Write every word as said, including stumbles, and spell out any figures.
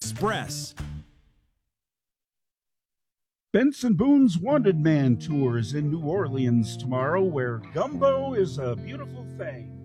Express. Benson Boone's Wanted Man tours in New Orleans tomorrow, where gumbo is a beautiful thing.